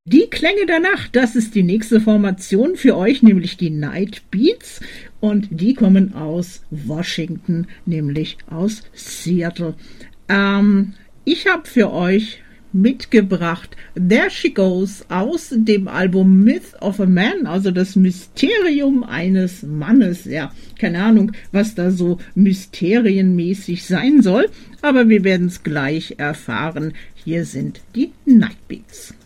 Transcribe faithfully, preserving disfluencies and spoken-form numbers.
Die Klänge der Nacht, das ist die nächste Formation für euch, nämlich die Night Beats. Und die kommen aus Washington, nämlich aus Seattle. Ähm, ich habe für euch mitgebracht There She Goes aus dem Album Myth of a Man, also das Mysterium eines Mannes. Ja, keine Ahnung, was da so mysterienmäßig sein soll, aber wir werden es gleich erfahren. Hier sind die Night Beats.